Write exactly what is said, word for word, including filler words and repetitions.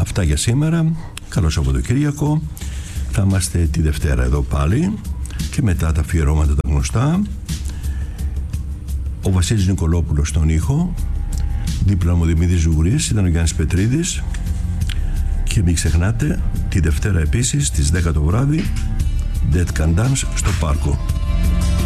Αυτά για σήμερα. Καλό Σαββατοκύριακο. Θα είμαστε τη Δευτέρα εδώ πάλι και μετά τα αφιερώματα τα γνωστά. Ο Βασίλης Νικολόπουλος στον ήχο, δίπλα μου ο Δημήτρης Ζουγρής, ήταν ο Γιάννης Πετρίδης. Και μην ξεχνάτε, τη Δευτέρα επίσης στις δέκα το βράδυ Dead Can Dance στο Πάρκο.